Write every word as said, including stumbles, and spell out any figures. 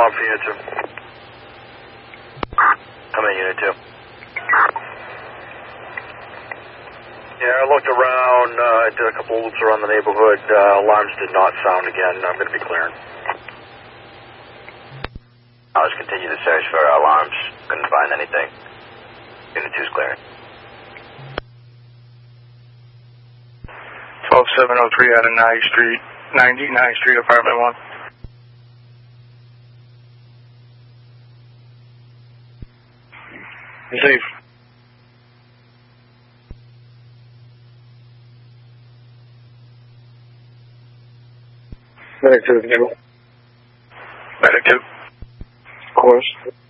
alarm for Unit two. Come in, Unit two. Yeah, I looked around, uh, I did a couple of loops around the neighborhood. Uh, alarms did not sound again. I'm going to be clearing. I'll just continue the search for alarms. Couldn't find anything. Unit two's clearing. twelve seven oh three out of ninety Street, ninety-ninth Street, Apartment one. Safe. Medic two, Medic two. Of course.